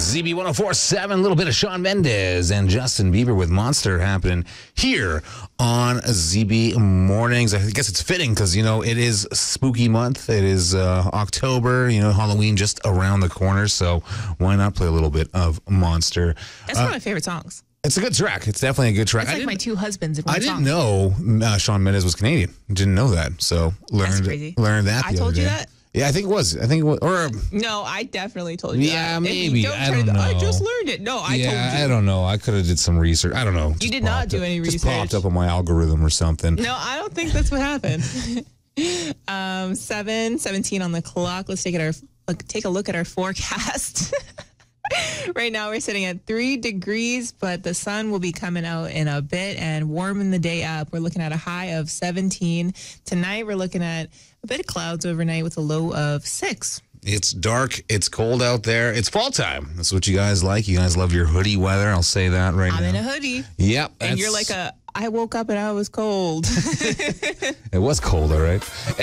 ZB 104.7, a little bit of Shawn Mendes and Justin Bieber with Monster happening here on ZB Mornings. I guess it's fitting because, it is spooky month. It is October, Halloween just around the corner. So why not play a little bit of Monster? That's one of my favorite songs. It's a good track. It's definitely a good track. It's like my two husbands in one I song. didn't know Shawn Mendes was Canadian. Didn't know that. So That's crazy. learned that the I other told you day. that? Yeah, I think it was. Or No, I definitely told you Yeah, that. maybe. I don't know. I just learned it. No, I told you. I don't know. I could have did some research. I don't know. You did not do any Just research. popped up on my algorithm or something. No, I don't think that's what happened. 7:17 on the clock. Let's take a look at our forecast. Right now we're sitting at 3 degrees, but the sun will be coming out in a bit and warming the day up. We're looking at a high of 17. Tonight we're looking at a bit of clouds overnight with a low of 6. It's dark. It's cold out there. It's fall time. That's what you guys like. You guys love your hoodie weather. I'll say that right now. I'm in a hoodie. Yep. And you're like I woke up and I was cold. It was cold, all right.